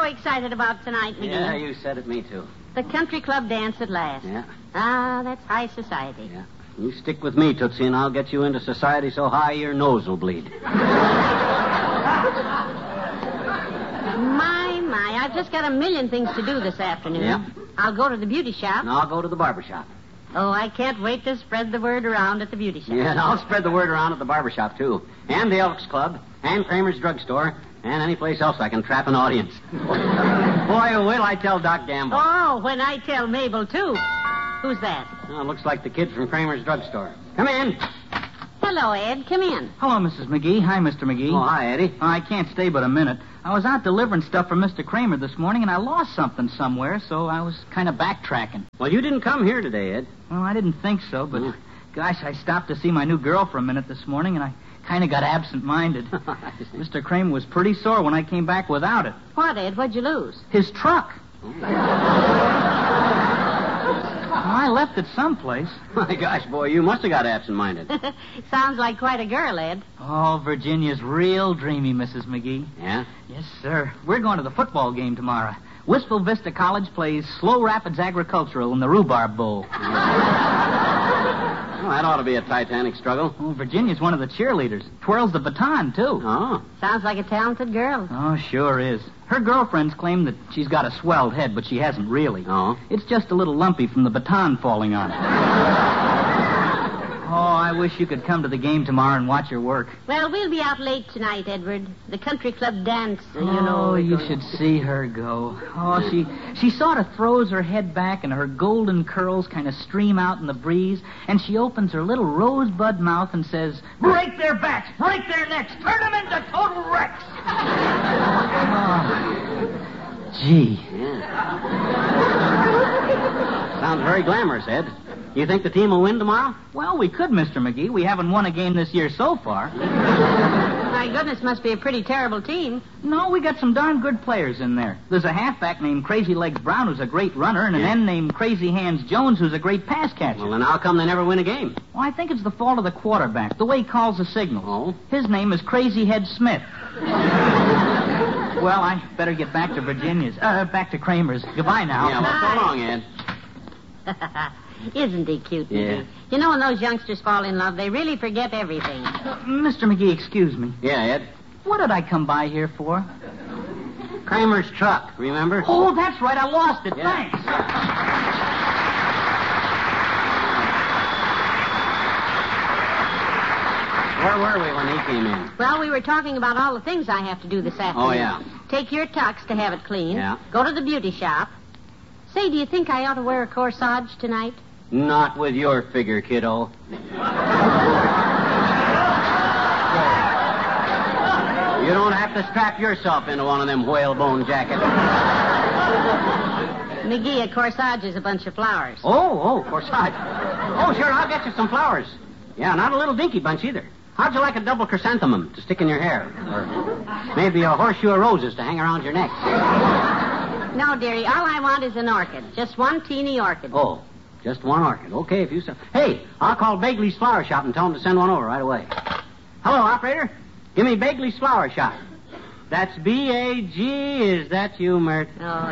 excited about tonight, McGee. Yeah, you said it, me too. The country club dance at last. Yeah. Ah, that's high society. Yeah. You stick with me, Tootsie, and I'll get you into society so high your nose will bleed. My, I've just got a million things to do this afternoon. Yeah. I'll go to the beauty shop. And I'll go to the barber shop. Oh, I can't wait to spread the word around at the beauty shop. Yeah, and I'll spread the word around at the barber shop, too. And the Elks Club, and Kramer's drugstore, and any place else I can trap an audience. Boy, will I tell Doc Gamble. Oh, when I tell Mabel, too. Who's that? Oh, it looks like the kid from Kramer's drugstore. Come in. Hello, Ed. Come in. Hello, Mrs. McGee. Hi, Mr. McGee. Oh, hi, Eddie. I can't stay but a minute. I was out delivering stuff for Mr. Kramer this morning, and I lost something somewhere, so I was kind of backtracking. Well, you didn't come here today, Ed. Well, I didn't think so, but, gosh, I stopped to see my new girl for a minute this morning, and I kind of got absent-minded. Mr. Kramer was pretty sore when I came back without it. What, Ed? What'd you lose? His truck. I left it someplace. My gosh, boy, you must have got absent-minded. Sounds like quite a girl, Ed. Oh, Virginia's real dreamy, Mrs. McGee. Yeah? Yes, sir. We're going to the football game tomorrow. Wistful Vista College plays Slow Rapids Agricultural in the Rhubarb Bowl. Well, that ought to be a titanic struggle. Oh, Virginia's one of the cheerleaders. Twirls the baton, too. Oh. Sounds like a talented girl. Oh, sure is. Her girlfriends claim that she's got a swelled head, but she hasn't really. Oh? It's just a little lumpy from the baton falling on it. Oh, I wish you could come to the game tomorrow and watch her work. Well, we'll be out late tonight, Edward. The country club dance, you know. Oh, you should see her go. Oh, she sort of throws her head back and her golden curls kind of stream out in the breeze, and she opens her little rosebud mouth and says, "Break their backs, break their necks, turn them into total wrecks." Oh, gee. Yeah. Sounds very glamorous, Ed. You think the team will win tomorrow? Well, we could, Mr. McGee. We haven't won a game this year so far. My goodness, must be a pretty terrible team. No, we got some darn good players in there. There's a halfback named Crazy Legs Brown who's a great runner, and an end named Crazy Hands Jones who's a great pass catcher. Well, then how come they never win a game? Well, I think it's the fault of the quarterback, the way he calls the signal. Oh? His name is Crazy Head Smith. Well, I better get back to Virginia's. Back to Kramer's. Goodbye now. Yeah, well, so long, Ed. Isn't he cute, Yeah. McGee? You know, when those youngsters fall in love, they really forget everything. Mr. McGee, excuse me. Yeah, Ed. What did I come by here for? Kramer's truck, remember? Oh, that's right. I lost it. Yeah. Thanks. Where were we when he came in? Well, we were talking about all the things I have to do this afternoon. Oh, yeah. Take your tux to have it cleaned. Yeah. Go to the beauty shop. Say, do you think I ought to wear a corsage tonight? Not with your figure, kiddo. You don't have to strap yourself into one of them whalebone jackets. McGee, a corsage is a bunch of flowers. Oh, corsage. Oh, sure, I'll get you some flowers. Yeah, not a little dinky bunch either. How'd you like a double chrysanthemum to stick in your hair? Or maybe a horseshoe of roses to hang around your neck? No, dearie, all I want is an orchid. Just one teeny orchid. Oh, just one orchid. Okay, if you say... Hey, I'll call Bagley's Flower Shop and tell them to send one over right away. Hello, operator. Give me Bagley's Flower Shop. That's B-A-G. Is that you, Mert? Oh,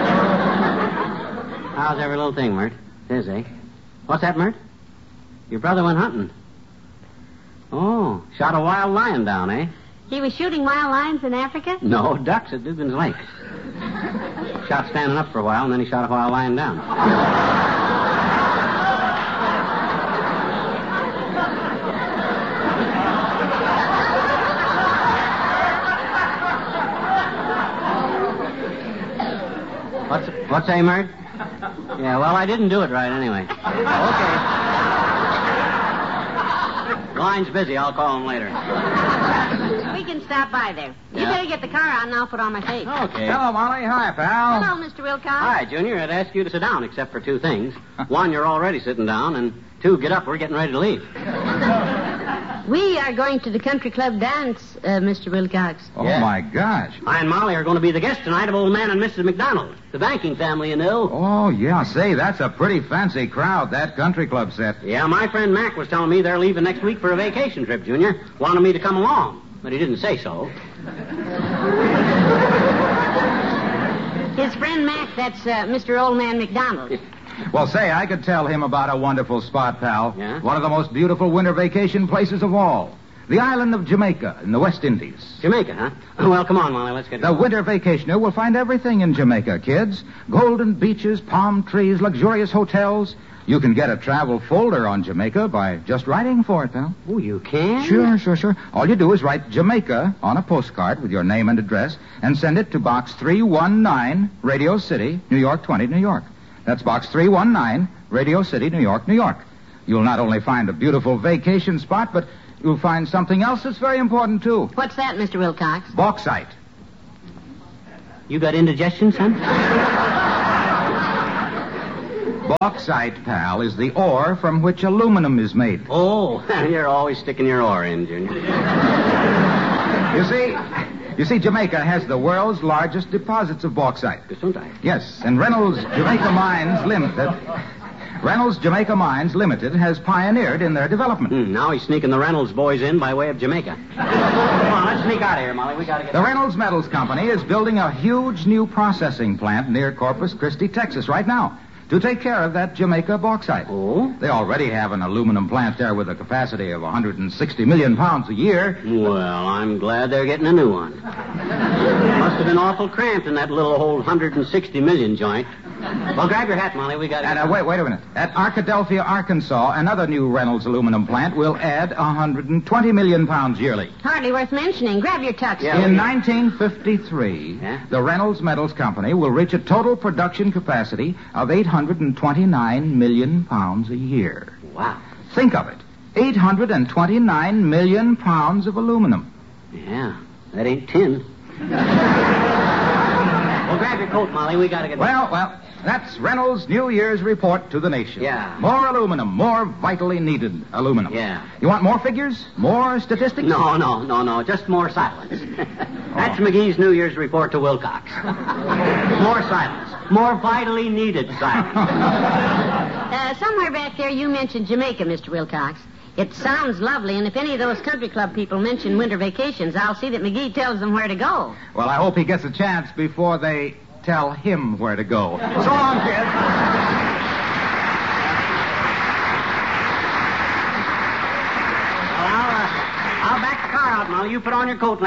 How's every little thing, Mert? It is, eh? What's that, Mert? Your brother went hunting. Oh, shot a wild lion down, eh? he was shooting wild lions in Africa? No, ducks at Dugan's Lake. Shot standing up for a while, and then he shot a wild lion down. What's that, Mert? Yeah, well, I didn't do it right anyway. Okay. Line's busy. I'll call him later. We can stop by there. You Yeah. better get the car out and I'll put on my face. Okay. Hello, Molly. Hi, pal. Hello, Mr. Wilcox. Hi, Junior. I'd ask you to sit down, except for two things. One, you're already sitting down, and two, get up. We're getting ready to leave. We are going to the country club dance, Mr. Wilcox. Oh, Yeah. my gosh. I and Molly are going to be the guests tonight of old man and Mrs. McDonald, the banking family, you know. Oh, yeah. Say, that's a pretty fancy crowd, that country club set. Yeah, my friend Mac was telling me they're leaving next week for a vacation trip, Junior. Wanted me to come along, but he didn't say so. his friend Mac, that's Mr. Old Man McDonald. Well, say, I could tell him about a wonderful spot, pal. Yeah? One of the most beautiful winter vacation places of all. The island of Jamaica in the West Indies. Jamaica, huh? Well, come on, Molly, let's get it. The winter vacationer will find everything in Jamaica, kids. Golden beaches, palm trees, luxurious hotels. You can get a travel folder on Jamaica by just writing for it, pal. Oh, you can? Sure. All you do is write Jamaica on a postcard with your name and address and send it to Box 319, Radio City, New York 20, New York. That's Box 319, Radio City, New York, New York. You'll not only find a beautiful vacation spot, but you'll find something else that's very important, too. What's that, Mr. Wilcox? Bauxite. You got indigestion, son? Bauxite, pal, is the ore from which aluminum is made. Oh, you're always sticking your oar in, Junior. You see, Jamaica has the world's largest deposits of bauxite. Gesundheit. Yes, and Reynolds Jamaica Mines Limited has pioneered in their development. Now he's sneaking the Reynolds boys in by way of Jamaica. Come on, let's sneak out of here, Molly. We gotta get... The Reynolds Metals Company is building a huge new processing plant near Corpus Christi, Texas, right now, to take care of that Jamaica bauxite. Oh? They already have an aluminum plant there with a capacity of 160 million pounds a year. Well, I'm glad they're getting a new one. Must have been awful cramped in that little old 160 million joint. Well, grab your hat, Molly. We got And wait a minute. At Arkadelphia, Arkansas, another new Reynolds aluminum plant will add 120 million pounds yearly. Hardly worth mentioning. Grab your tux. Yeah. In 1953, the Reynolds Metals Company will reach a total production capacity of 829 million pounds a year. Wow. Think of it. 829 million pounds of aluminum. Yeah, that ain't tin. Well, grab your coat, Molly. We gotta get... Well, that's Reynolds' New Year's report to the nation. Yeah. More aluminum, more vitally needed aluminum. Yeah. You want more figures? More statistics? No. Just more silence. That's McGee's New Year's report to Wilcox. More silence. More vitally needed silence. Somewhere back there you mentioned Jamaica, Mr. Wilcox. It sounds lovely, and if any of those country club people mention winter vacations, I'll see that McGee tells them where to go. Well, I hope he gets a chance before they tell him where to go. So long, kids. Well, I'll back the car out, Molly. You put on your coat.